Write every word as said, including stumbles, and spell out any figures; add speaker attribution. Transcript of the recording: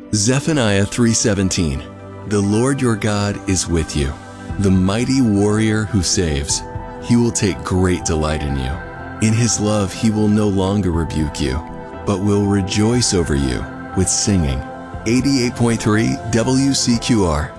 Speaker 1: Zephaniah three seventeen. The Lord your God is with you, the mighty warrior who saves. He will take great delight in you. In his love he will no longer rebuke you, but will rejoice over you with singing. eighty-eight point three W C Q R.